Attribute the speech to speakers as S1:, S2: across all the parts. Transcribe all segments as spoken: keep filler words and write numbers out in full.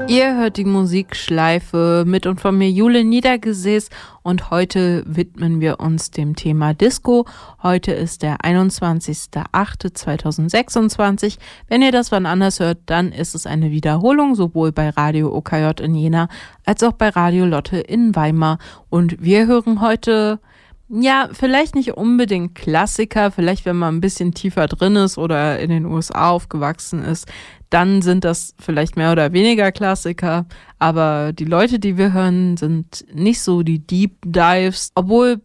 S1: Ihr hört die Musikschleife mit und von mir Jule Niedergesäß und heute widmen wir uns dem Thema Disco. Heute ist der einundzwanzigster achte zweitausendsechsundzwanzig. Wenn ihr das wann anders hört, dann ist es eine Wiederholung, sowohl bei Radio O K J in Jena als auch bei Radio Lotte in Weimar. Und wir hören heute... Ja, vielleicht nicht unbedingt Klassiker, vielleicht wenn man ein bisschen tiefer drin ist oder in den U S A aufgewachsen ist, dann sind das vielleicht mehr oder weniger Klassiker, aber die Leute, die wir hören, sind nicht so die Deep Dives, obwohl,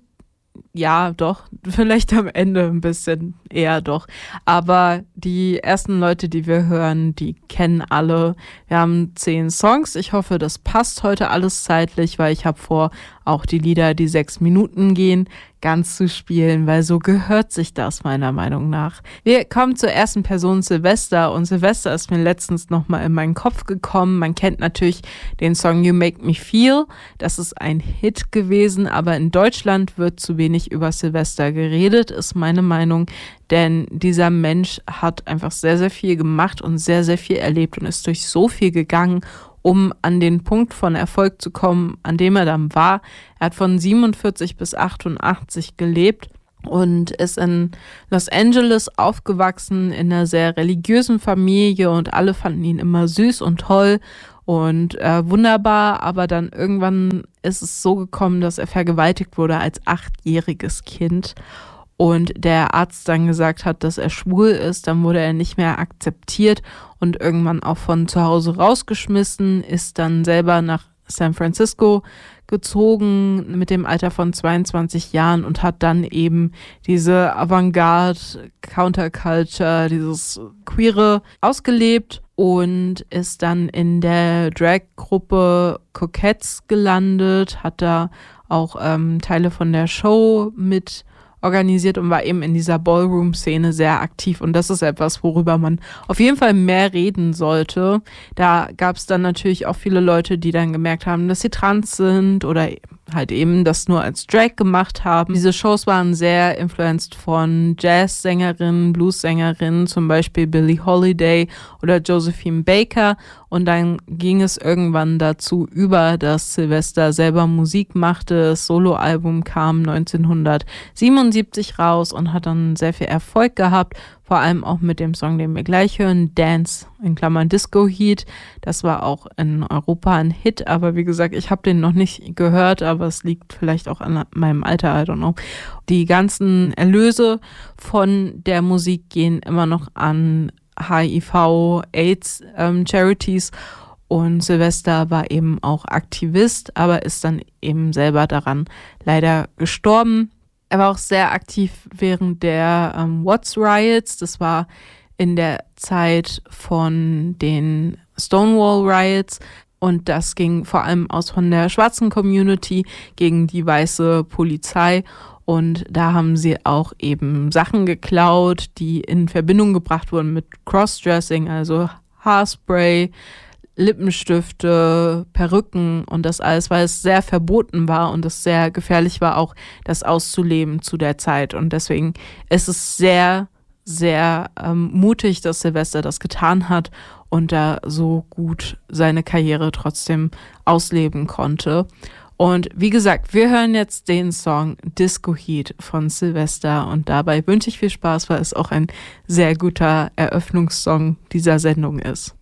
S1: ja, doch, vielleicht am Ende ein bisschen eher doch, aber die ersten Leute, die wir hören, die kennen alle. Wir haben zehn Songs, ich hoffe, das passt heute alles zeitlich, weil ich habe vor, auch die Lieder, die sechs Minuten gehen, ganz zu spielen, weil so gehört sich das meiner Meinung nach. Wir kommen zur ersten Person, Silvester, und Silvester ist mir letztens nochmal in meinen Kopf gekommen. Man kennt natürlich den Song You Make Me Feel, das ist ein Hit gewesen, aber in Deutschland wird zu wenig über Silvester geredet, ist meine Meinung, denn dieser Mensch hat einfach sehr, sehr viel gemacht und sehr, sehr viel erlebt und ist durch so viel gegangen, um an den Punkt von Erfolg zu kommen, an dem er dann war. Er hat von siebenundvierzig bis achtundachtzig gelebt und ist in Los Angeles aufgewachsen, in einer sehr religiösen Familie, und alle fanden ihn immer süß und toll und äh, wunderbar, aber dann irgendwann ist es so gekommen, dass er vergewaltigt wurde als achtjähriges Kind. Und der Arzt dann gesagt hat, dass er schwul ist, dann wurde er nicht mehr akzeptiert und irgendwann auch von zu Hause rausgeschmissen, ist dann selber nach San Francisco gezogen mit dem Alter von zweiundzwanzig Jahren und hat dann eben diese Avantgarde, Counterculture, dieses Queere ausgelebt und ist dann in der Drag-Gruppe Coquettes gelandet, hat da auch ähm, Teile von der Show mit organisiert und war eben in dieser Ballroom-Szene sehr aktiv. Und das ist etwas, worüber man auf jeden Fall mehr reden sollte. Da gab es dann natürlich auch viele Leute, die dann gemerkt haben, dass sie trans sind oder halt eben das nur als Drag gemacht haben. Diese Shows waren sehr influenced von Jazzsängerinnen, Bluessängerinnen, zum Beispiel Billie Holiday oder Josephine Baker. Und dann ging es irgendwann dazu über, dass Sylvester selber Musik machte. Das Soloalbum kam neunzehnhundertsiebenundsiebzig raus und hat dann sehr viel Erfolg gehabt. Vor allem auch mit dem Song, den wir gleich hören, Dance, in Klammern Disco Heat. Das war auch in Europa ein Hit, aber wie gesagt, ich habe den noch nicht gehört, aber es liegt vielleicht auch an meinem Alter, I don't know. Die ganzen Erlöse von der Musik gehen immer noch an H I V-Aids-Charities ähm, und Sylvester war eben auch Aktivist, aber ist dann eben selber daran leider gestorben. Er war auch sehr aktiv während der ähm, Watts Riots. Das war in der Zeit von den Stonewall Riots. Und das ging vor allem aus von der schwarzen Community gegen die weiße Polizei. Und da haben sie auch eben Sachen geklaut, die in Verbindung gebracht wurden mit Crossdressing, also Haarspray, Lippenstifte, Perücken und das alles, weil es sehr verboten war und es sehr gefährlich war, auch das auszuleben zu der Zeit. Und deswegen ist es sehr, sehr ähm, mutig, dass Sylvester das getan hat und da so gut seine Karriere trotzdem ausleben konnte. Und wie gesagt, wir hören jetzt den Song Disco Heat von Sylvester und dabei wünsche ich viel Spaß, weil es auch ein sehr guter Eröffnungssong dieser Sendung ist.